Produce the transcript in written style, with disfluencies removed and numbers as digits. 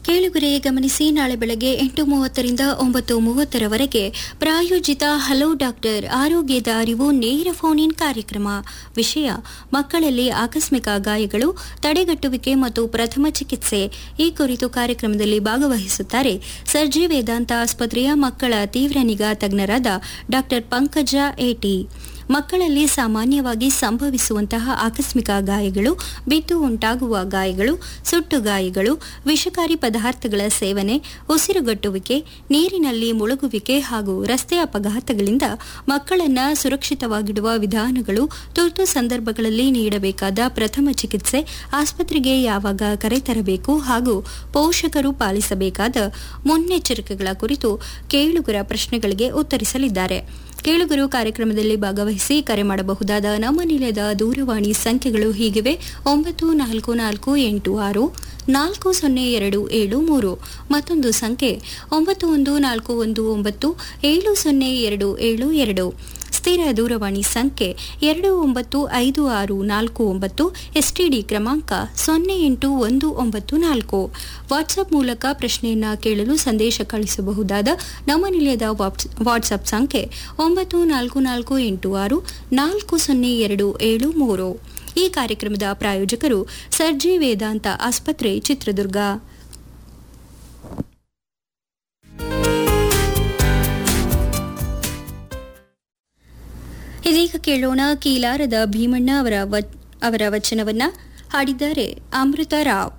ಕೇಳುಗರೆ ಗಮನಿಸಿ, ನಾಳೆ ಬೆಳಗ್ಗೆ 8:30ರಿಂದ 9:30ರವರೆಗೆ ಪ್ರಾಯೋಜಿತ ಹಲೋ ಡಾಕ್ಟರ್ ಆರೋಗ್ಯದ ಅರಿವು ನೇರ ಫೋನ್ ಇನ್ ಕಾರ್ಯಕ್ರಮ. ವಿಷಯ ಮಕ್ಕಳಲ್ಲಿ ಆಕಸ್ಮಿಕ ಗಾಯಗಳು, ತಡೆಗಟ್ಟುವಿಕೆ ಮತ್ತು ಪ್ರಥಮ ಚಿಕಿತ್ಸೆ. ಈ ಕುರಿತು ಕಾರ್ಯಕ್ರಮದಲ್ಲಿ ಭಾಗವಹಿಸುತ್ತಾರೆ ಸರ್ಜಿ ವೇದಾಂತ ಆಸ್ಪತ್ರೆಯ ಮಕ್ಕಳ ತೀವ್ರ ನಿಗಾ ತಜ್ಞರಾದ ಡಾಕ್ಟರ್ ಪಂಕಜ ಎಟಿ. ಮಕ್ಕಳಲ್ಲಿ ಸಾಮಾನ್ಯವಾಗಿ ಸಂಭವಿಸುವಂತಹ ಆಕಸ್ಮಿಕ ಗಾಯಗಳು, ಬಿದ್ದು ಉಂಟಾಗುವ ಗಾಯಗಳು, ಸುಟ್ಟು ಗಾಯಗಳು, ವಿಷಕಾರಿ ಪದಾರ್ಥಗಳ ಸೇವನೆ, ಉಸಿರುಗಟ್ಟುವಿಕೆ, ನೀರಿನಲ್ಲಿ ಮುಳುಗುವಿಕೆ ಹಾಗೂ ರಸ್ತೆ ಅಪಘಾತಗಳಿಂದ ಮಕ್ಕಳನ್ನು ಸುರಕ್ಷಿತವಾಗಿಡುವ ವಿಧಾನಗಳು, ತುರ್ತು ಸಂದರ್ಭಗಳಲ್ಲಿ ನೀಡಬೇಕಾದ ಪ್ರಥಮ ಚಿಕಿತ್ಸೆ, ಆಸ್ಪತ್ರೆಗೆ ಯಾವಾಗ ಕರೆತರಬೇಕು ಹಾಗೂ ಪೋಷಕರು ಪಾಲಿಸಬೇಕಾದ ಮುನ್ನೆಚ್ಚರಿಕೆಗಳ ಕುರಿತು ಕೇಳುಗರ ಪ್ರಶ್ನೆಗಳಿಗೆ ಉತ್ತರಿಸಲಿದ್ದಾರೆ. ಕೇಳುಗರು ಕಾರ್ಯಕ್ರಮದಲ್ಲಿ ಭಾಗವಹಿಸಿ ಕರೆ ಮಾಡಬಹುದಾದ ನಮ್ಮ ನಿಲಯದ ದೂರವಾಣಿ ಸಂಖ್ಯೆಗಳು ಹೀಗಿವೆ: 9446402773, ಮತ್ತೊಂದು ಸಂಖ್ಯೆ 9141970272, ಸ್ಥಿರ ದೂರವಾಣಿ ಸಂಖ್ಯೆ 295649, ಎಸ್ಟಿಡಿ ಕ್ರಮಾಂಕ 08194. ವಾಟ್ಸ್ಆಪ್ ಮೂಲಕ ಪ್ರಶ್ನೆಯನ್ನ ಕೇಳಲು ಸಂದೇಶ ಕಳಿಸಬಹುದಾದ ನಮ್ಮ ನಿಲಯದ ವಾಟ್ಸ್ಆಪ್ ಸಂಖ್ಯೆ 9448640273. ಈ ಕಾರ್ಯಕ್ರಮದ ಪ್ರಾಯೋಜಕರು ಸರ್ಜಿ ವೇದಾಂತ ಆಸ್ಪತ್ರೆ, ಚಿತ್ರದುರ್ಗ. ಇದೀಗ ಕೇಳೋಣ ಕೀಲಾರದ ಭೀಮಣ್ಣ ಅವರ ವಚನವನ್ನ ಹಾಡಿದ್ದಾರೆ ಅಮೃತ ರಾವ್.